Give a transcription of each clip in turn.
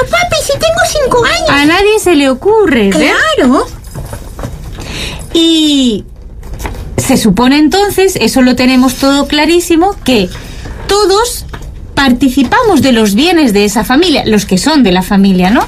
Pero papi, si tengo 5 años. A nadie se le ocurre, ¿ves? Claro. Y se supone entonces, eso lo tenemos todo clarísimo, que todos participamos de los bienes de esa familia, los que son de la familia, ¿no?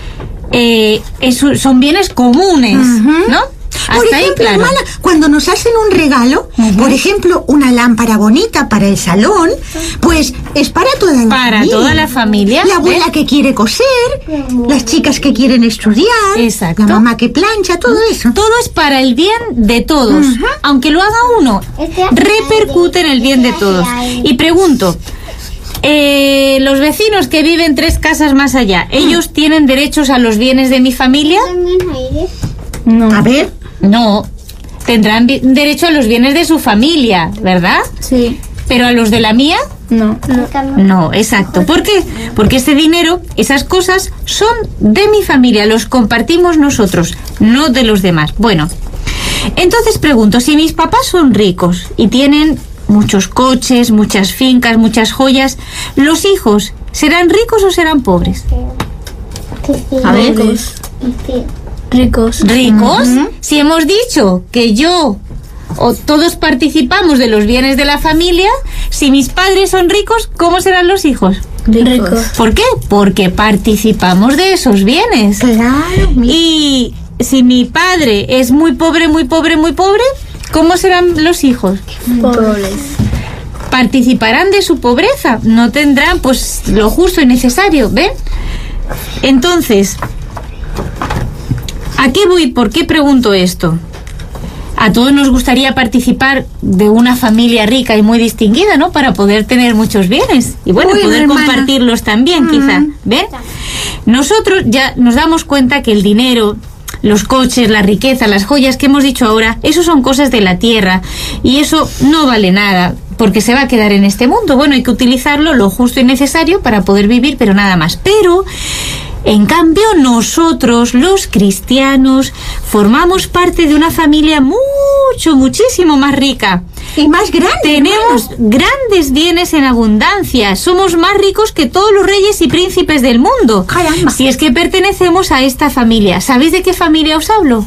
Son bienes comunes, ¿no? Por Hasta ejemplo, ahí, claro. hermana, cuando nos hacen un regalo, por ejemplo, una lámpara bonita para el salón, pues es para toda la familia. Para toda la familia. La abuela que quiere coser, las chicas que quieren estudiar, Exacto. la mamá que plancha, todo eso. Todo es para el bien de todos. Aunque lo haga uno, repercute en el bien de todos. Y pregunto, los vecinos que viven 3 casas más allá, ¿ellos tienen derechos a los bienes de mi familia? No. A ver. No. Tendrán derecho a los bienes de su familia, ¿verdad? Sí. ¿Pero a los de la mía? No. No, exacto. ¿Por qué? Porque ese dinero, esas cosas, son de mi familia, los compartimos nosotros, no de los demás. Bueno, entonces pregunto, si mis papás son ricos y tienen muchos coches, muchas fincas, muchas joyas, ¿los hijos serán ricos o serán pobres? A ver. Ricos. ¿Ricos? Si hemos dicho que yo o todos participamos de los bienes de la familia, si mis padres son ricos, ¿cómo serán los hijos? Ricos. ¿Por qué? Porque participamos de esos bienes. Claro. Y si mi padre es muy pobre, muy pobre, muy pobre, ¿cómo serán los hijos? Pobres. Participarán de su pobreza, no tendrán pues lo justo y necesario, ¿ven? Entonces, ¿a qué voy? ¿Por qué pregunto esto? A todos nos gustaría participar de una familia rica y muy distinguida, ¿no? Para poder tener muchos bienes y bueno, poder hermana, compartirlos también, quizá, ¿ven? Nosotros ya nos damos cuenta que el dinero, los coches, la riqueza, las joyas que hemos dicho ahora, eso son cosas de la tierra y eso no vale nada porque se va a quedar en este mundo. Bueno, hay que utilizarlo lo justo y necesario para poder vivir, pero nada más. Pero en cambio, nosotros, los cristianos, formamos parte de una familia muchísimo más rica. Y más grande. Tenemos grandes bienes en abundancia. Somos más ricos que todos los reyes y príncipes del mundo. Caramba. Si es que pertenecemos a esta familia. ¿Sabéis de qué familia os hablo?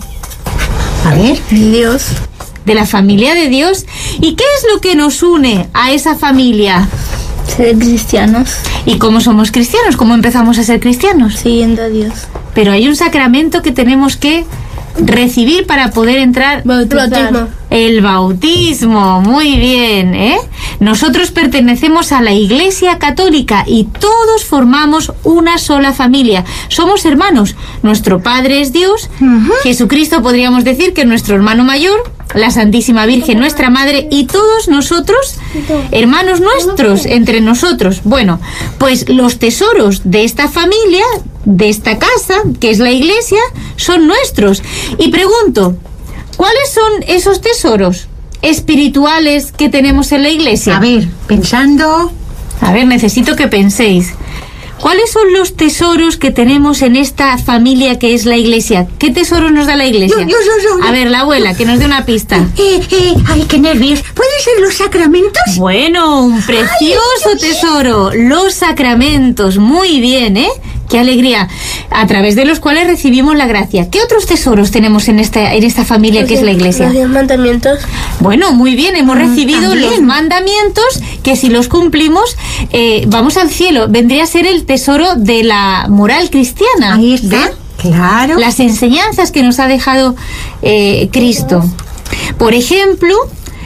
A ver. Dios. De la familia de Dios. ¿Y qué es lo que nos une a esa familia? Ser cristianos. ¿Y cómo somos cristianos? ¿Cómo empezamos a ser cristianos? Siguiendo a Dios. Pero hay un sacramento que tenemos que recibir para poder entrar. Bautismo. El bautismo, muy bien, ¿eh? Nosotros pertenecemos a la Iglesia Católica y todos formamos una sola familia. Somos hermanos. Nuestro Padre es Dios. Jesucristo podríamos decir que es nuestro hermano mayor. La Santísima Virgen, nuestra Madre, y todos nosotros, hermanos nuestros, entre nosotros. Bueno, pues los tesoros de esta familia, de esta casa, que es la Iglesia, son nuestros. Y pregunto, ¿cuáles son esos tesoros espirituales que tenemos en la Iglesia? A ver, pensando. A ver, necesito que penséis. ¿Cuáles son los tesoros que tenemos en esta familia que es la Iglesia? ¿Qué tesoros nos da la Iglesia? Yo. A ver, la abuela, que nos dé una pista. Ay, qué nervios. ¿Pueden ser los sacramentos? Bueno, un precioso tesoro. Los sacramentos. Muy bien, ¿eh? Qué alegría. A través de los cuales recibimos la gracia. ¿Qué otros tesoros tenemos en esta familia que es la Iglesia? Los 10 mandamientos. Bueno, muy bien. Hemos recibido también. los mandamientos que si los cumplimos vamos al cielo. Vendría a ser el tesoro de la moral cristiana. Ahí está. ¿Ven? Claro. Las enseñanzas que nos ha dejado Cristo. Por ejemplo,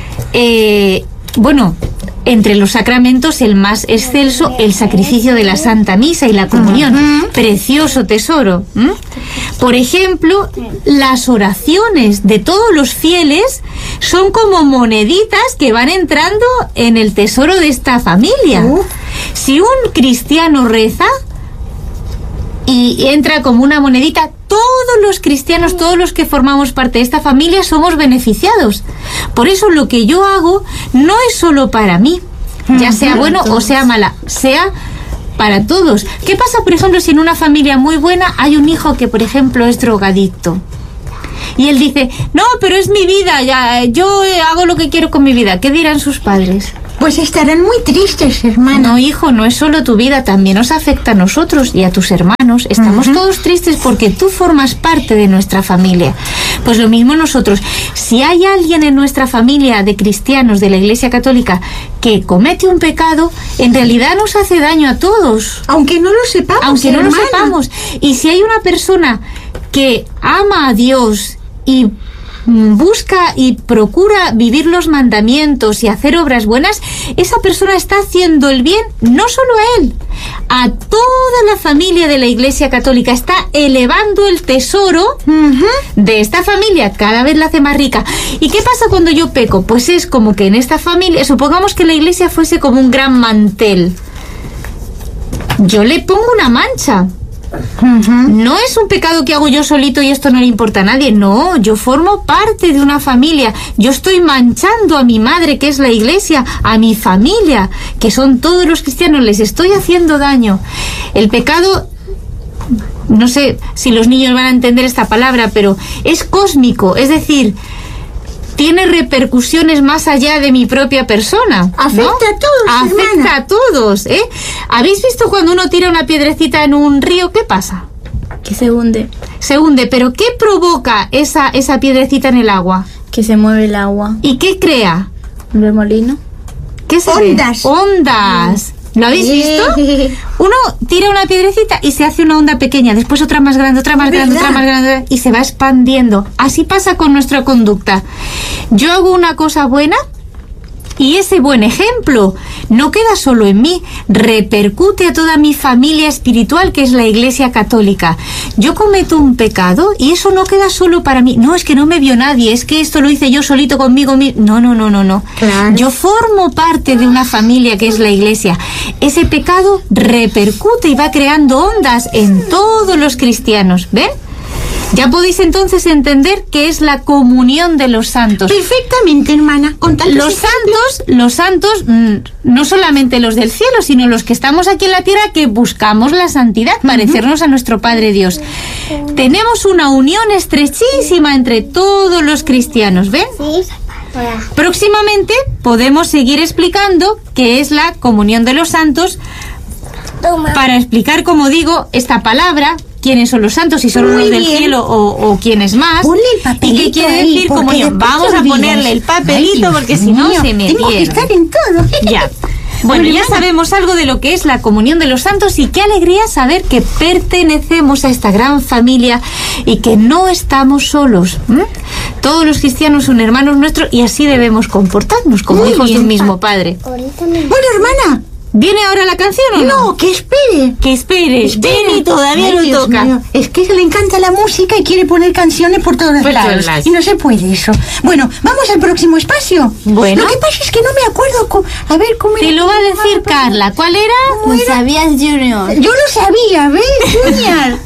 entre los sacramentos el más excelso, el sacrificio de la Santa Misa y la comunión. Precioso tesoro. Por ejemplo, las oraciones de todos los fieles son como moneditas que van entrando en el tesoro de esta familia. Si un cristiano reza y entra como una monedita, todos los cristianos, todos los que formamos parte de esta familia somos beneficiados. Por eso lo que yo hago no es solo para mí, ya sea bueno o sea mala, sea para todos. ¿Qué pasa, por ejemplo, si en una familia muy buena hay un hijo que, por ejemplo, es drogadicto? Y él dice, no, pero es mi vida, ya, yo hago lo que quiero con mi vida. ¿Qué dirán sus padres? Pues estarán muy tristes, hermana. No, hijo, no es solo tu vida, también nos afecta a nosotros y a tus hermanos. cristianos, estamos todos tristes porque tú formas parte de nuestra familia. Pues lo mismo nosotros. Si hay alguien en nuestra familia de cristianos de la Iglesia Católica que comete un pecado, en realidad nos hace daño a todos. Aunque no lo sepamos. Aunque no lo hermana. sepamos. Y si hay una persona que ama a Dios y busca y procura vivir los mandamientos y hacer obras buenas, esa persona está haciendo el bien no solo a él, a toda la familia de la Iglesia Católica. Está elevando el tesoro de esta familia, cada vez la hace más rica. ¿Y qué pasa cuando yo peco? Pues es como que en esta familia, supongamos que la Iglesia fuese como un gran mantel. Yo le pongo una mancha. No es un pecado que hago yo solito y esto no le importa a nadie. No, yo formo parte de una familia. Yo estoy manchando a mi madre, que es la Iglesia, a mi familia, que son todos los cristianos. Les estoy haciendo daño. El pecado, no sé si los niños van a entender esta palabra, pero es cósmico, es decir, tiene repercusiones más allá de mi propia persona. Afecta ¿no? a todos, Afecta hermana. a todos, ¿eh? ¿Habéis visto cuando uno tira una piedrecita en un río? ¿Qué pasa? Que se hunde. Se hunde, pero ¿qué provoca esa piedrecita en el agua? Que se mueve el agua. ¿Y qué crea? Un remolino. ¿Qué se Ondas. ve? Ondas. ¿Lo habéis visto? Uno tira una piedrecita y se hace una onda pequeña, después otra más grande, otra más grande, otra más grande, y se va expandiendo. Así pasa con nuestra conducta. Yo hago una cosa buena y ese buen ejemplo no queda solo en mí, repercute a toda mi familia espiritual, que es la Iglesia Católica. Yo cometo un pecado y eso no queda solo para mí. No, es que no me vio nadie, es que esto lo hice yo solito conmigo mismo. No. Claro. Yo formo parte de una familia que es la Iglesia. Ese pecado repercute y va creando ondas en todos los cristianos. ¿Ven? Ya podéis entonces entender qué es la comunión de los santos. Perfectamente, hermana. Con tantos Los santos, no solamente los del cielo, sino los que estamos aquí en la tierra, que buscamos la santidad, parecernos a nuestro Padre Dios. Tenemos una unión estrechísima entre todos los cristianos, ¿ven? Próximamente podemos seguir explicando qué es la comunión de los santos, para explicar, como digo, esta palabra, quiénes son los santos, si son Muy los del bien. cielo o quiénes más. Ponle el papelito ¿Y qué quiere ahí, decir porque comunión? después Vamos te a olvidas. ponerle el papelito, Ay, Dios porque si no mío, se me tengo que pierde. estar en todo. Ya. Bueno, ya hermana. sabemos algo de lo que es la comunión de los santos, y qué alegría saber que pertenecemos a esta gran familia y que no estamos solos. Todos los cristianos son hermanos nuestros y así debemos comportarnos como Muy hijos de un bien. mismo Padre. Bueno, hermana. ¿Viene ahora la canción o no? No, que espere. Que espere. Ven, y todavía Ay, no Dios toca. mío, es que le encanta la música y quiere poner canciones por todos Por lados. todos lados. Y no se puede eso. Bueno, vamos al próximo espacio. Bueno. Lo que pasa es que no me acuerdo. A ver, ¿cómo Te era? lo va a decir Carla. ¿Cuál era? ¿Lo sabías, Junior? Yo lo sabía, ¿ves, Junior?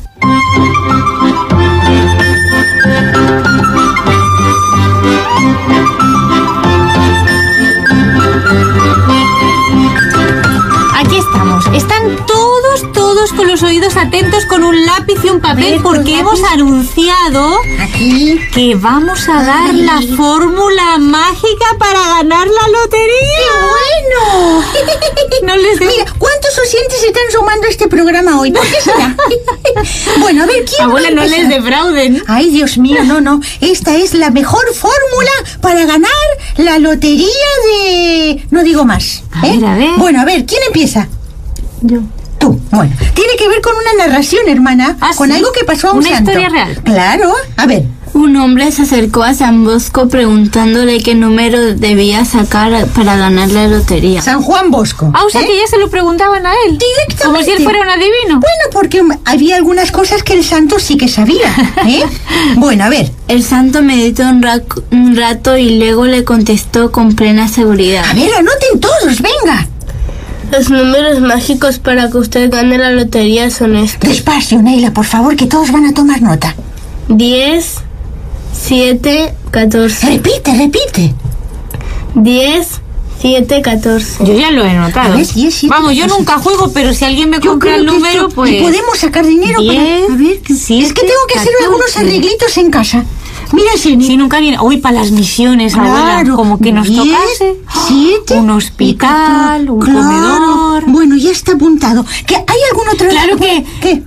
Aquí estamos. Están todos con los oídos atentos, con un lápiz y un papel, ver, porque con hemos lápiz. anunciado Aquí. que vamos a dar la fórmula mágica para ganar la lotería. ¡Bueno! No les Mira, ¿cuántos oyentes están sumando a este programa hoy? ¿Por qué será? Bueno, a ver, ¿quién Abuela, va a no les empezar? defrauden. Ay, Dios mío, no. Esta es la mejor fórmula para ganar la lotería de... No digo más. A ver. Bueno, a ver, ¿quién empieza? Yo. Tú. Bueno, tiene que ver con una narración, hermana. ¿Ah, con sí? algo que pasó a un Una santo. historia real. Claro. A ver. Un hombre se acercó a San Bosco preguntándole qué número debía sacar para ganar la lotería. San Juan Bosco. Ah, o sea que ya se lo preguntaban a él. Directamente. Como si él fuera un adivino. Bueno, porque había algunas cosas que el santo sí que sabía. Bueno, a ver. El santo meditó un rato y luego le contestó con plena seguridad. A ver, anoten todos, venga. Los números mágicos para que usted gane la lotería son estos: Despacio, Neila, por favor, que todos van a tomar nota. 10, 7, 14. Repite. 10, 7, 14. Yo ya lo he notado. A ver, 10, 7, Vamos, yo 14. nunca juego, pero si alguien me Yo compra creo el que número, esto- pues... y podemos sacar dinero 10, para... A ver, es que 7, tengo que hacer 14. algunos arreglitos en casa. Mira, Jenny. Si nunca viene, hoy para las misiones, abuela, como que nos 10, tocase 7, un hospital, un claro. comedor. Bueno, ya está apuntado. ¿Que hay algún otro? Claro que- ¿Qué?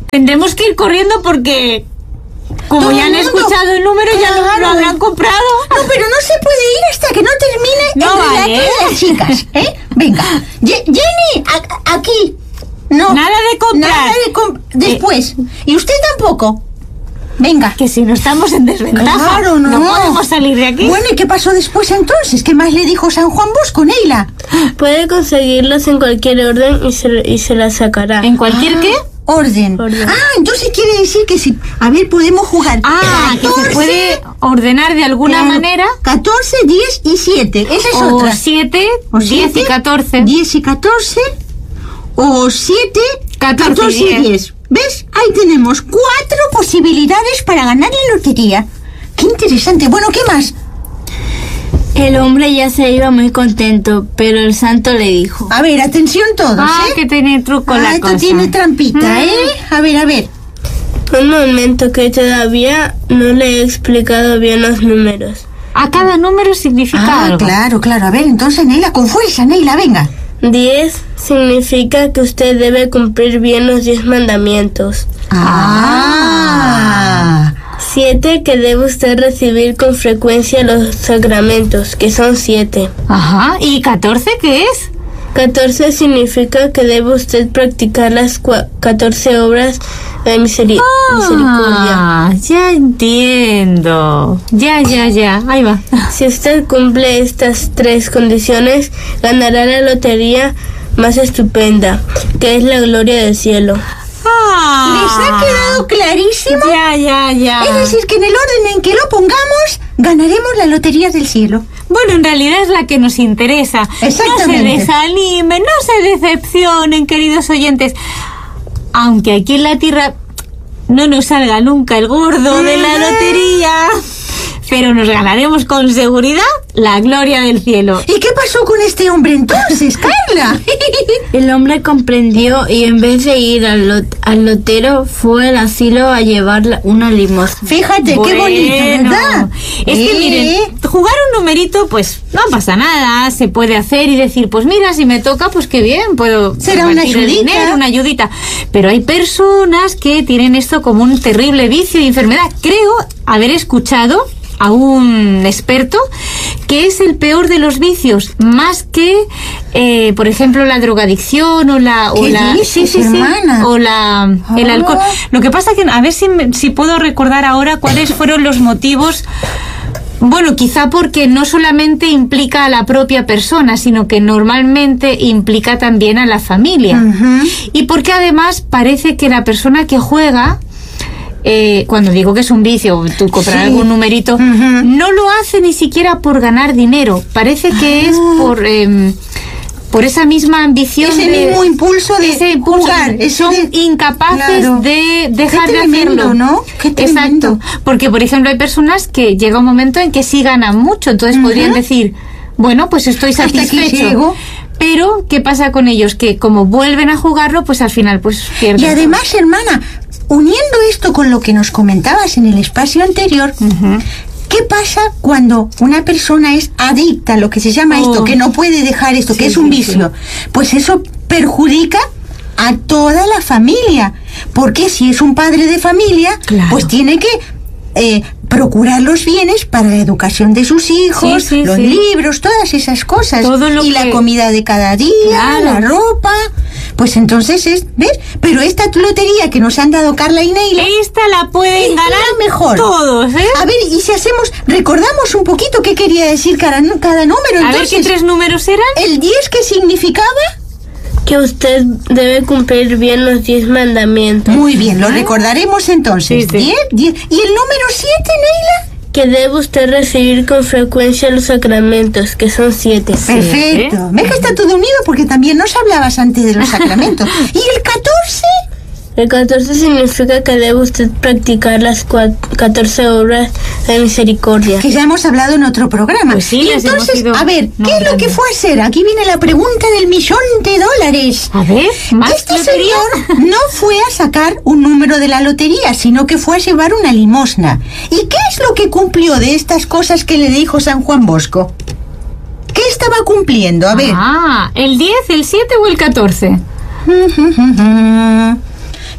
Tendremos que ir corriendo porque, como Todo ya han el mundo. escuchado el número, ya lo Claro. habrán comprado. No, pero no se puede ir hasta que no termine No, el relato vale. de las chicas, ¿eh? Venga. Jenny, aquí. No. Nada de comprar. Nada de después. Y usted tampoco. Venga. Que si no estamos en desventaja, Claro, no. podemos salir de aquí. Bueno, ¿y qué pasó después entonces? ¿Qué más le dijo San Juan Bosco, Neila? Puede conseguirlas en cualquier orden y se las sacará. ¿En cualquier qué? Orden. Orden. Entonces quiere decir que si... A ver, podemos jugar. Que se puede ordenar de alguna Claro, manera. 14, 10 y 7. Esa es O otra. 7, O 10 y 7, 14. 10 y 14. O 7, 14 y 10. ¿Ves? Ahí tenemos 4 posibilidades para ganar la lotería. Qué interesante. Bueno, ¿qué más? El hombre ya se iba muy contento, pero el santo le dijo: A ver, atención todos, ¿eh? Que tiene truco la esto cosa. tiene trampita, ¿eh? A ver. Un momento, que todavía no le he explicado bien los números. A cada número significa algo. Claro. A ver, entonces, Neila, con fuerza, Neila, venga. 10 significa que usted debe cumplir bien los 10 mandamientos. 7, que debe usted recibir con frecuencia los sacramentos, que son 7. Ajá. ¿Y 14 qué es? 14 significa que debe usted practicar las 14 obras de misericordia. Ya entiendo. Ya. Ahí va. Si usted cumple estas 3 condiciones, ganará la lotería más estupenda, que es la gloria del cielo. ¿Les ha quedado clarísimo? Ya. Es decir, que en el orden en que lo pongamos, ganaremos la lotería del cielo. Bueno, en realidad es la que nos interesa. Exactamente. No se desanimen, no se decepcionen, queridos oyentes. Aunque aquí en la tierra no nos salga nunca el gordo de la lotería, pero nos ganaremos con seguridad la gloria del cielo. ¿Y qué pasó con este hombre entonces, Carla? El hombre comprendió y en vez de ir al lotero, fue al asilo a llevar una limosna. Fíjate, qué bonito, ¿verdad? Es que miren, jugar un numerito, pues no pasa nada, se puede hacer y decir, pues mira, si me toca, pues qué bien, puedo Será una repartir el ayudita. dinero, una ayudita. Pero hay personas que tienen esto como un terrible vicio y enfermedad. Creo haber escuchado a un experto que es el peor de los vicios, más que por ejemplo la drogadicción el alcohol. Lo que pasa que a ver si puedo recordar ahora cuáles fueron los motivos. Bueno, quizá porque no solamente implica a la propia persona, sino que normalmente implica también a la familia. Y porque además parece que la persona que juega, cuando digo que es un vicio, tú comprar algún numerito, no lo hace ni siquiera por ganar dinero. Parece que es por esa misma ambición, Ese mismo impulso de jugar. Son incapaces de dejar Qué de tremendo, hacerlo. ¿no? Qué tremendo. Exacto. Porque, por ejemplo, hay personas que llega un momento en que sí ganan mucho, entonces podrían decir, bueno, pues estoy Hasta aquí satisfecho. llego. Pero, ¿qué pasa con ellos? Que como vuelven a jugarlo, pues al final pues pierden. Y además, hermana, uniendo esto con lo que nos comentabas en el espacio anterior, ¿qué pasa cuando una persona es adicta a lo que se llama esto, que no puede dejar esto, que es un vicio? Pues eso perjudica a toda la familia, porque si es un padre de familia, pues tiene que procurar los bienes para la educación de sus hijos, los libros, todas esas cosas, y la comida de cada día, la ropa. Pues entonces ¿ves? Pero esta lotería que nos han dado Carla y Neila, esta la pueden ganar mejor todos, ¿eh? A ver, y si recordamos un poquito qué quería decir cada número. A ver, ¿qué 3 números eran? El 10, ¿qué significaba? Que usted debe cumplir bien los 10 mandamientos. Muy bien, lo recordaremos entonces. 10. ¿Y el número 7, Neila? Que debe usted recibir con frecuencia los sacramentos, que son 7. Perfecto. ¿Ves que está todo unido? Porque también nos hablabas antes de los sacramentos. ¿Y el 14? El 14 significa que debe usted practicar las 14 obras de misericordia. Que ya hemos hablado en otro programa. Pues sí, y entonces, a ver, ¿qué es lo que fue a hacer? Aquí viene la pregunta del $1.000.000. A ver, ¿más Este lotería? señor no fue a sacar un número de la lotería, sino que fue a llevar una limosna. ¿Y qué es lo que cumplió de estas cosas que le dijo San Juan Bosco? ¿Qué estaba cumpliendo? A ver. ¿El 10, el 7 o el 14?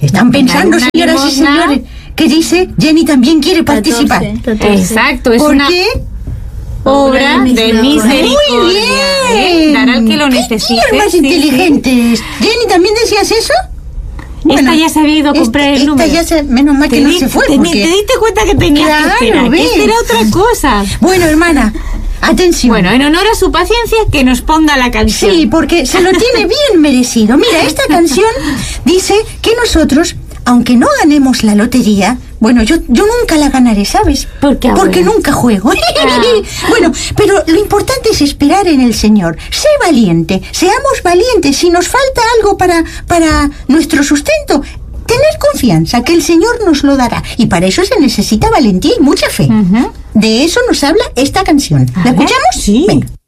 Están pensando, Una señoras y limosna. señores, que dice Jenny también quiere participar. 14. Exacto, es ¿Por una qué? obra de misericordia. Muy bien. Dar al que lo ¿Qué necesite. tíos más Sí, sí. inteligentes? Jenny, ¿también decías eso? Esta ya se había ido a comprar el número. Menos mal que no se fue. Te porque... diste cuenta que tenías Claro, que esperar. ¿ves? Que esta era otra cosa. Bueno, hermana, atención. Bueno, en honor a su paciencia, que nos ponga la canción. Sí, porque se lo tiene bien merecido. Mira, esta canción dice que nosotros, aunque no ganemos la lotería, bueno, yo nunca la ganaré, ¿sabes? ¿Por qué, abuela? Porque nunca juego. Bueno, pero lo importante es esperar en el Señor. Sé valiente, seamos valientes. Si nos falta algo para nuestro sustento, tener confianza que el Señor nos lo dará. Y para eso se necesita valentía y mucha fe. Ujú. De eso nos habla esta canción. A ¿La ver, escuchamos? sí. Venga.